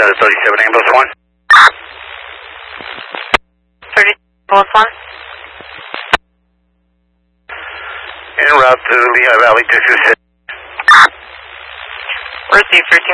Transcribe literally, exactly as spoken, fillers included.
Delta thirty-seven ambulance one. thirty-seven ambulance one. En route to Lehigh Valley two two six. Receive thirteen